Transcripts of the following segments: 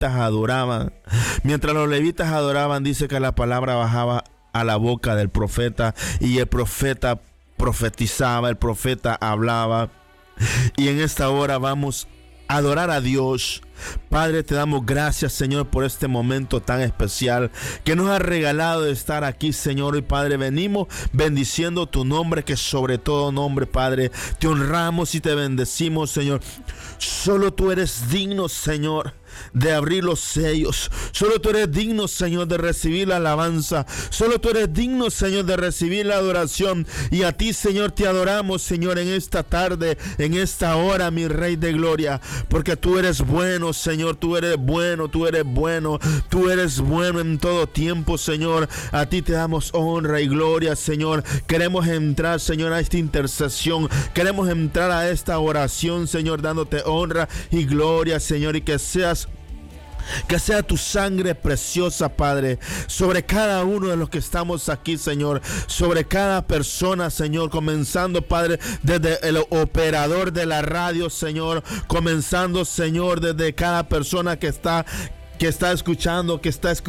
levitas adoraban. Mientras los levitas adoraban, dice que la palabra bajaba a la boca del profeta y el profeta profetizaba, el profeta hablaba. Y en esta hora vamos a adorar a Dios. Padre, te damos gracias, Señor, por este momento tan especial que nos ha regalado de estar aquí, Señor. Y Padre, venimos bendiciendo tu nombre, que sobre todo nombre, Padre, te honramos y te bendecimos, Señor. Solo tú eres digno, Señor, de abrir los sellos. Solo tú eres digno, Señor, de recibir la alabanza. Solo tú eres digno, Señor, de recibir la adoración. Y a ti, Señor, te adoramos, Señor, en esta tarde, en esta hora, mi Rey de Gloria, porque tú eres bueno, Señor. Tú eres bueno, tú eres bueno, tú eres bueno en todo tiempo, Señor. A ti te damos honra y gloria, Señor. Queremos entrar, Señor, a esta intercesión. Queremos entrar a esta oración, Señor, dándote honra y gloria, Señor, y que sea tu sangre preciosa, Padre, sobre cada uno de los que estamos aquí, Señor, sobre cada persona, Señor, comenzando, Padre, desde el operador de la radio, Señor, comenzando, Señor, desde cada persona que está escuchando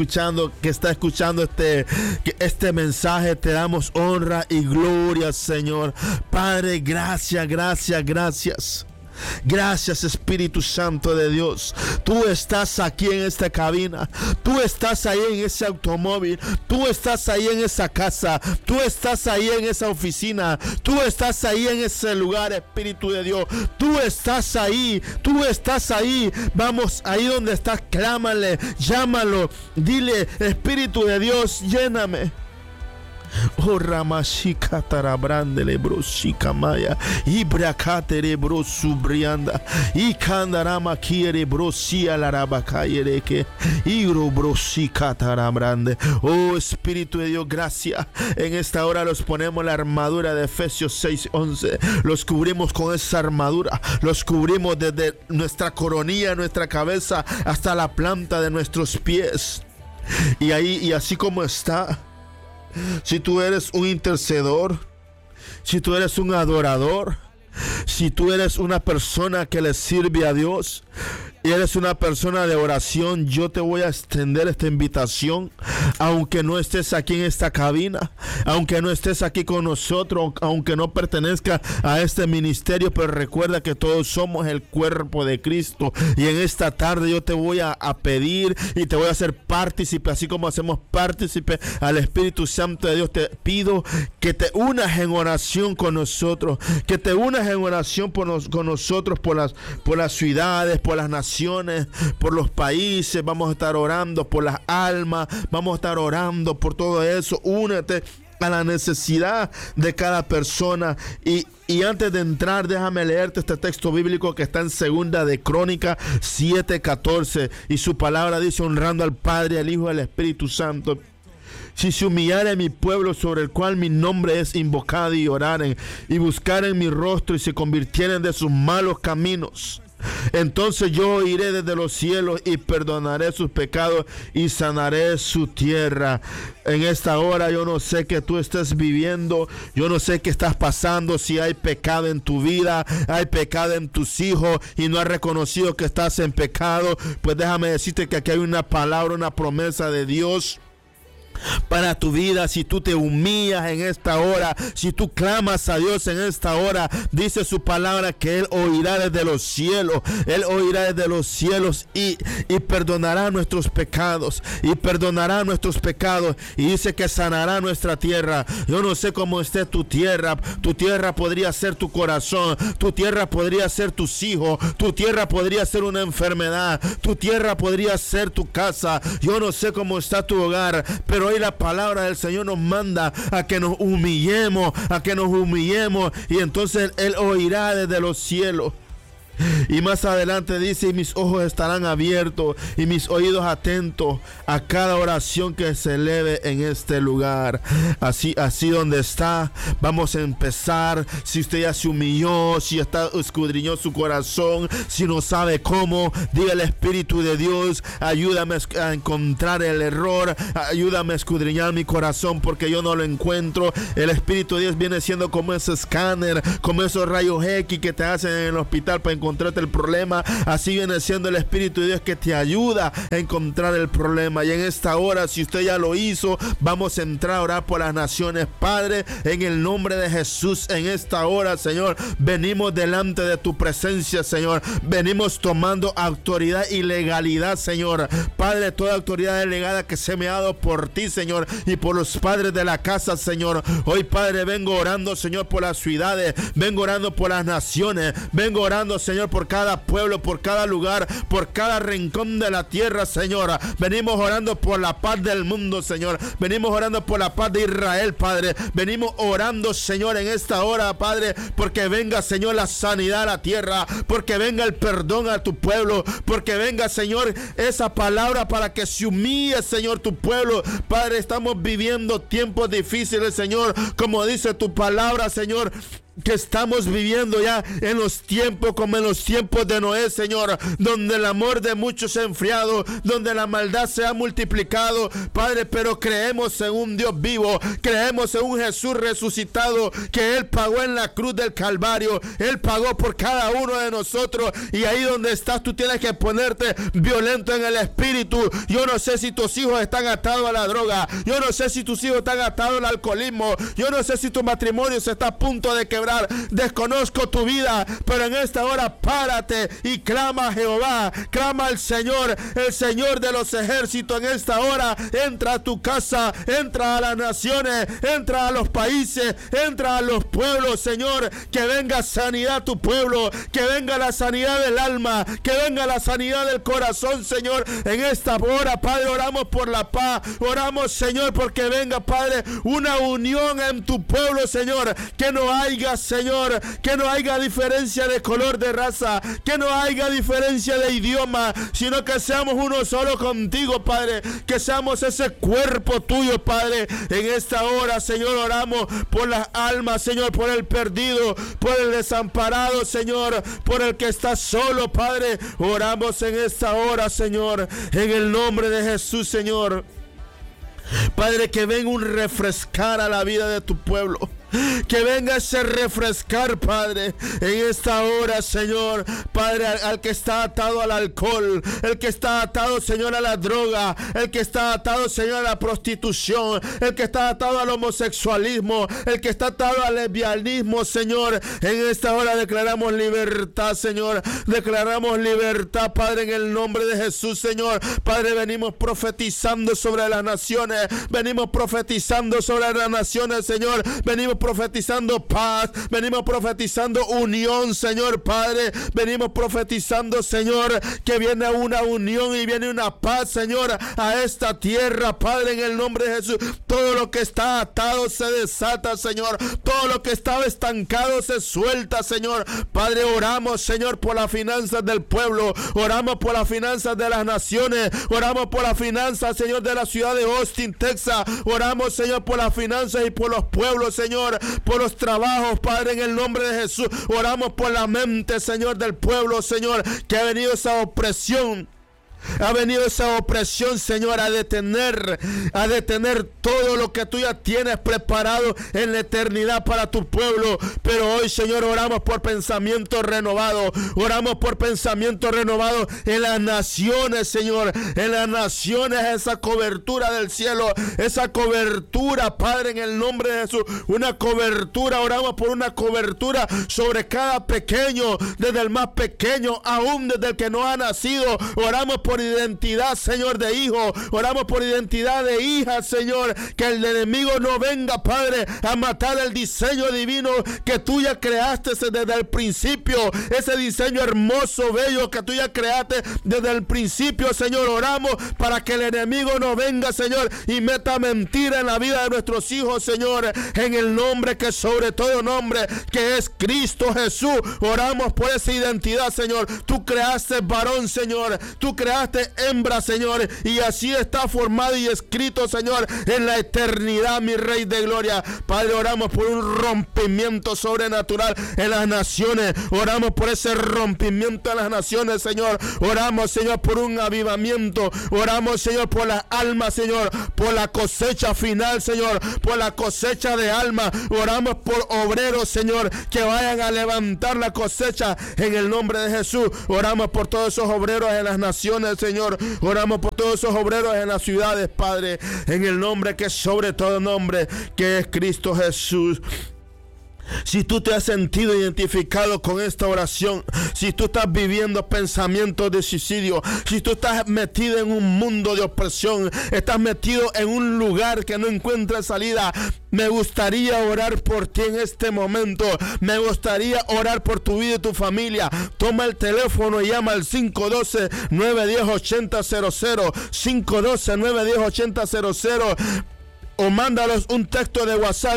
este mensaje. Te damos honra y gloria, Señor. Padre, gracias. Gracias, Espíritu Santo de Dios. Tú estás aquí en esta cabina. Tú estás ahí en ese automóvil. Tú estás ahí en esa casa. Tú estás ahí en esa oficina. Tú estás ahí en ese lugar, Espíritu de Dios. Tú estás ahí. Vamos, ahí donde estás, clámale, llámalo. Dile, Espíritu de Dios, lléname. Oh, Ramashika Tarabrandele Broshika Maya Ibrakatere Brosubrianda Ikandarama Kiere Brosia Larabakayereke Igro Broshika Tarabrande. Oh, Espíritu de Dios, gracias. En esta hora los ponemos la armadura de Efesios 6:11. Los cubrimos con esa armadura. Los cubrimos desde nuestra coronilla, nuestra cabeza, hasta la planta de nuestros pies. Y así como está. Si tú eres un intercedor, si tú eres un adorador, si tú eres una persona que le sirve a Dios y eres una persona de oración, yo te voy a extender esta invitación. Aunque no estés aquí en esta cabina, aunque no estés aquí con nosotros, aunque no pertenezca a este ministerio, pero recuerda que todos somos el cuerpo de Cristo. Y en esta tarde yo te voy a pedir y te voy a hacer partícipe, así como hacemos partícipe al Espíritu Santo de Dios. Te pido que te unas en oración con nosotros, que te unas en oración con nosotros por las ciudades, por las naciones, por los países. Vamos a estar orando por las almas, vamos a estar orando por todo eso. Únete a la necesidad de cada persona. Y antes de entrar, déjame leerte este texto bíblico que está en Segunda de Crónicas 7:14, y su palabra dice: honrando al Padre, al Hijo y al Espíritu Santo. Si se humillare mi pueblo, sobre el cual mi nombre es invocado, y oraren y buscaren mi rostro, y se convirtieren de sus malos caminos, entonces yo iré desde los cielos y perdonaré sus pecados y sanaré su tierra. En esta hora yo no sé qué tú estés viviendo, yo no sé qué estás pasando, si hay pecado en tu vida, hay pecado en tus hijos y no has reconocido que estás en pecado. Pues déjame decirte que aquí hay una palabra, una promesa de Dios para tu vida. Si tú te humillas en esta hora, si tú clamas a Dios en esta hora, dice su palabra que Él oirá desde los cielos. Él oirá desde los cielos y perdonará nuestros pecados, y perdonará nuestros pecados, y dice que sanará nuestra tierra. Yo no sé cómo esté tu tierra podría ser tu corazón, tu tierra podría ser tus hijos, tu tierra podría ser una enfermedad, tu tierra podría ser tu casa. Yo no sé cómo está tu hogar, pero hoy la palabra del Señor nos manda a que nos humillemos, y entonces Él oirá desde los cielos. Y más adelante dice: y mis ojos estarán abiertos y mis oídos atentos a cada oración que se eleve en este lugar. Así donde está, vamos a empezar. Si usted ya se humilló, si escudriñó su corazón, si no sabe cómo, diga al Espíritu de Dios: ayúdame a encontrar el error, ayúdame a escudriñar mi corazón, porque yo no lo encuentro. El Espíritu de Dios viene siendo como ese escáner, como esos rayos X que te hacen en el hospital para encontrarte el problema, así viene siendo el Espíritu de Dios que te ayuda a encontrar el problema. Y en esta hora, si usted ya lo hizo, vamos a entrar a orar por las naciones. Padre, en el nombre de Jesús, en esta hora, Señor, venimos delante de tu presencia, Señor. Venimos tomando autoridad y legalidad, Señor. Padre, toda autoridad delegada que se me ha dado por ti, Señor, y por los padres de la casa, Señor. Hoy, Padre, vengo orando, Señor, por las ciudades, vengo orando por las naciones, vengo orando, Señor, por cada pueblo, por cada lugar, por cada rincón de la tierra, Señor. Venimos orando por la paz del mundo, Señor. Venimos orando por la paz de Israel, Padre. Venimos orando, Señor, en esta hora, Padre, porque venga, Señor, la sanidad a la tierra, porque venga el perdón a tu pueblo, porque venga, Señor, esa palabra para que se humille, Señor, tu pueblo. Padre, estamos viviendo tiempos difíciles, Señor, como dice tu palabra, Señor, que estamos viviendo ya en los tiempos como en los tiempos de Noé, Señor, donde el amor de muchos se ha enfriado, donde la maldad se ha multiplicado, Padre, pero creemos en un Dios vivo, creemos en un Jesús resucitado, que Él pagó en la cruz del Calvario, Él pagó por cada uno de nosotros. Y ahí donde estás, tú tienes que ponerte violento en el espíritu. Yo no sé si tus hijos están atados a la droga, yo no sé si tus hijos están atados al alcoholismo, yo no sé si tu matrimonio se está a punto de quebrar. Desconozco tu vida, pero en esta hora párate y clama a Jehová, clama al Señor, el Señor de los ejércitos. En esta hora entra a tu casa, entra a las naciones, entra a los países, entra a los pueblos, Señor. Que venga sanidad a tu pueblo, que venga la sanidad del alma, que venga la sanidad del corazón, Señor. En esta hora, Padre, oramos por la paz, oramos, Señor, porque venga, Padre, una unión en tu pueblo, Señor. Que no haya, Señor, que no haya diferencia de color, de raza, que no haya diferencia de idioma, sino que seamos uno solo contigo, Padre, que seamos ese cuerpo tuyo, Padre. En esta hora, Señor, oramos por las almas, Señor, por el perdido, por el desamparado, Señor, por el que está solo, Padre. Oramos en esta hora, Señor, en el nombre de Jesús, Señor. Padre, que venga un refrescar a la vida de tu pueblo. Que venga ese refrescar, Padre, en esta hora, Señor. Padre, al que está atado al alcohol, el que está atado, Señor, a la droga, el que está atado, Señor, a la prostitución, el que está atado al homosexualismo, el que está atado al lesbianismo, Señor. En esta hora declaramos libertad, Señor. Declaramos libertad, Padre, en el nombre de Jesús, Señor. Padre, venimos profetizando sobre las naciones. Venimos profetizando sobre las naciones, Señor. Venimos profetizando paz, venimos profetizando unión, Señor, Padre. Venimos profetizando, Señor, que viene una unión y viene una paz, Señor, a esta tierra, Padre, en el nombre de Jesús. Todo lo que está atado se desata, Señor. Todo lo que estaba estancado se suelta, Señor. Padre, oramos, Señor, por las finanzas del pueblo. Oramos por las finanzas de las naciones. Oramos por las finanzas, Señor, de la ciudad de Austin, Texas. Oramos, Señor, por las finanzas y por los pueblos, Señor, por los trabajos, Padre, en el nombre de Jesús. Oramos por la mente, Señor, del pueblo, Señor, que ha venido esa opresión. Ha venido esa opresión, Señor, a detener todo lo que tú ya tienes preparado en la eternidad para tu pueblo. Pero hoy, Señor, oramos por pensamiento renovado. Oramos por pensamiento renovado en las naciones, Señor. En las naciones, esa cobertura del cielo, esa cobertura, Padre, en el nombre de Jesús. Una cobertura, oramos por una cobertura sobre cada pequeño, desde el más pequeño, aún desde el que no ha nacido. Oramos por identidad, Señor, de hijo. Oramos por identidad de hija, Señor. Que el enemigo no venga, Padre, a matar el diseño divino que tú ya creaste desde el principio. Ese diseño hermoso, bello que tú ya creaste desde el principio, Señor. Oramos para que el enemigo no venga, Señor, y meta mentira en la vida de nuestros hijos, Señor. En el nombre que sobre todo nombre, que es Cristo Jesús. Oramos por esa identidad, Señor. Tú creaste varón, Señor. Tú creaste formaste hembra, Señor, y así está formado y escrito, Señor, en la eternidad, mi Rey de gloria. Padre, oramos por un rompimiento sobrenatural en las naciones. Oramos por ese rompimiento en las naciones, Señor. Oramos, Señor, por un avivamiento. Oramos, Señor, por las almas, Señor, por la cosecha final, Señor, por la cosecha de almas. Oramos por obreros, Señor, que vayan a levantar la cosecha en el nombre de Jesús. Oramos por todos esos obreros en las naciones, Señor. Oramos por todos esos obreros en las ciudades, Padre, en el nombre que es sobre todo nombre, que es Cristo Jesús. Si tú te has sentido identificado con esta oración, si tú estás viviendo pensamientos de suicidio, si tú estás metido en un mundo de opresión, estás metido en un lugar que no encuentra salida, me gustaría orar por ti en este momento. Me gustaría orar por tu vida y tu familia. Toma el teléfono y llama al 512-910-8000, 512-910-8000. O mándalos un texto de WhatsApp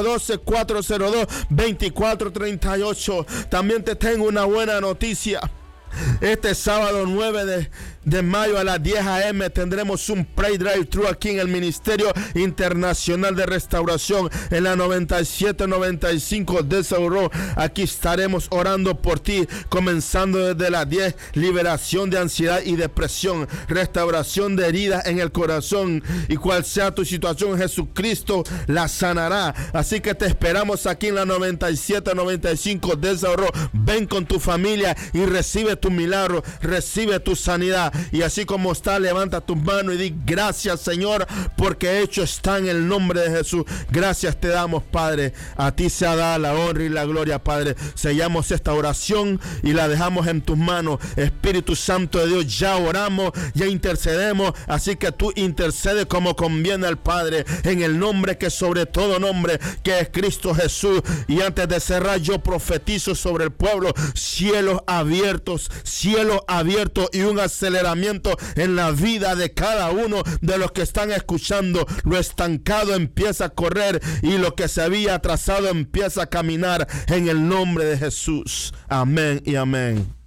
512-402-2438. También te tengo una buena noticia. Este sábado 9 de mayo a las 10 a.m. tendremos un Pray Drive-Thru aquí en el Ministerio Internacional de Restauración en la 9795 de Road. Aquí estaremos orando por ti, comenzando desde las 10. Liberación de ansiedad y depresión, restauración de heridas en el corazón, y cual sea tu situación, Jesucristo la sanará. Así que te esperamos aquí en la 9795 de Road. Ven con tu familia y recibe tu milagro, recibe tu sanidad. Y así como está, levanta tus manos y di: gracias, Señor, porque hecho está en el nombre de Jesús. Gracias te damos, Padre. A ti se da la honra y la gloria, Padre. Sellamos esta oración y la dejamos en tus manos. Espíritu Santo de Dios, ya oramos, ya intercedemos, así que tú intercedes como conviene al Padre, en el nombre que sobre todo nombre, que es Cristo Jesús. Y antes de cerrar, yo profetizo sobre el pueblo: cielos abiertos y un aceleramiento en la vida de cada uno de los que están escuchando. Lo estancado empieza a correr y lo que se había atrasado empieza a caminar en el nombre de Jesús. Amén y amén.